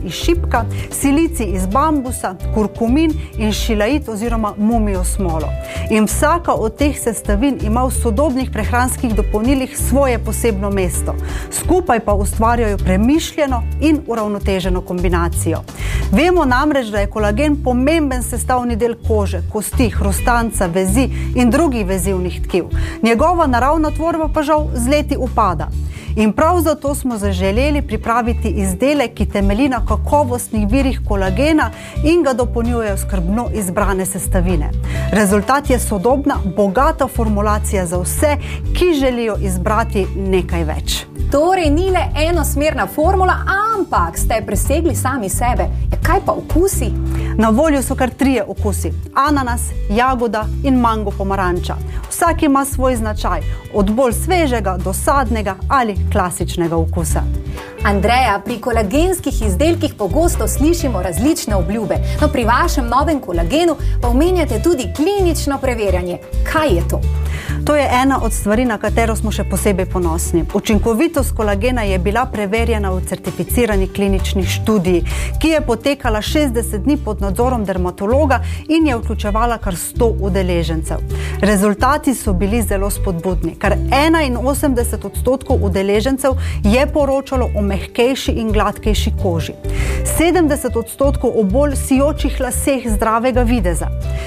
iz šipka, silicij iz bambusa, kurkumin in šilait oziroma mumijo smolo. In vsaka od teh sestavin ima v sodobnih prehranskih dopolnilih svoje posebno mesto. Skupaj pa ustvarjajo premišljeno in uravnoteženo kombinacijo. Vemo namreč, da je kolagen pomemben sestavni del kože, kosti, hrustanca, vezi in drugih vezivnih tkiv. Njegova naravna tvorba pa žal z leti upada. In prav zato smo zaželeli pripraviti izdelek, ki temelji na kakovostnih virih kolagena in ga dopolnjujejo skrbno izbrane sestavine. Rezultat je sodobna, bogata formulacija za vse, ki želijo izbrati nekaj več. Torej ni le enosmerna formula, ampak ste presegli sami sebe. Kaj pa okusi? Na voljo so kar 3 okusi. Ananas, jagoda in mango pomaranča. Vsak ima svoj značaj, od bolj svežega do sadnega ali klasičnega okusa. Andreja, pri kolagenskih izdelkih pogosto slišimo različne obljube. No, pri vašem novem kolagenu pa omenjate tudi klinično preverjanje. Kaj je to? To je ena od stvari, na katero smo še posebej ponosni. Učinkovitost kolagena je bila preverjena v certificirani klinični študiji, ki je potekala 60 dni pod nadzorom dermatologa in je vključevala kar 100 udeležencev. Rezultati so bili zelo spodbudni. Kar 81% udeležencev je poročalo o mehkejši in gladkejši koži. 70% o bolj sijočih laseh zdravega videza.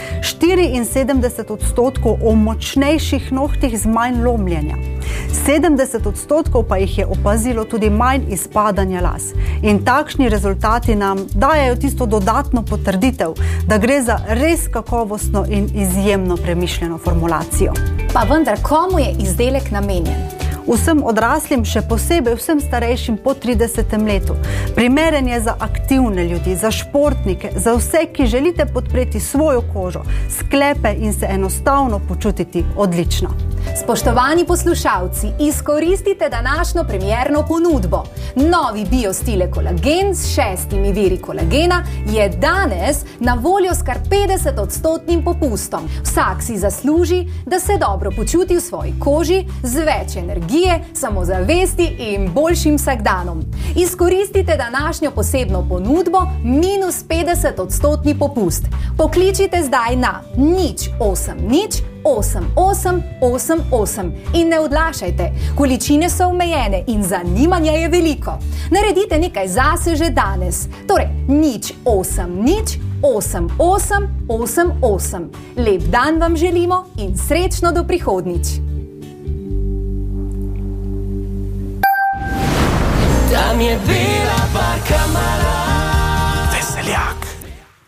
74% o močnejših nohtih z manj lomljenja. 70% pa jih je opazilo tudi manj izpadanja las. In takšni rezultati nam dajejo tisto dodatno potrditev, da gre za res kakovostno in izjemno premišljeno formulacijo. Pa vendar, komu je izdelek namenjen? Vsem odraslim, še posebej vsem starejšim po 30. letu. Primeren je za aktivne ljudi, za športnike, za vse, ki želite podpreti svojo kožo, sklepe in se enostavno počutiti odlično. Spoštovani poslušalci, izkoristite današnjo premierno ponudbo. Novi Biostile kolagen s 6 viri kolagena je danes na voljo s kar 50% popustom. Vsak si zasluži, da se dobro počuti v svoji koži, z več energije, samozavesti in boljšim vsakdanom. Izkoristite današnjo posebno ponudbo minus 50% popust. Pokličite zdaj na 080 8888 in ne odlašajte. Količine so omejene in zanimanja je veliko. Naredite nekaj zase že danes. Torej 080 8888. Lep dan vam želimo in srečno do prihodnjič. Tam je bila parka mala.